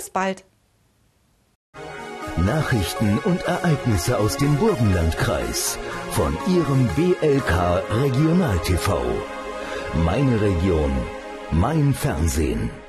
Bis bald. Nachrichten und Ereignisse aus dem Burgenlandkreis von Ihrem BLK Regional TV. Meine Region, mein Fernsehen.